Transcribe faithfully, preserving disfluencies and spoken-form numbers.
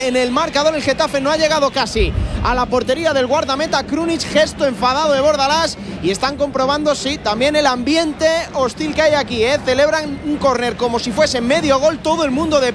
En el marcador el Getafe no ha llegado casi a la portería del guardameta Krunic, gesto enfadado de Bordalás, y están comprobando, sí, también el ambiente hostil que hay aquí, ¿eh? Celebran un córner como si fuese medio gol, todo el mundo de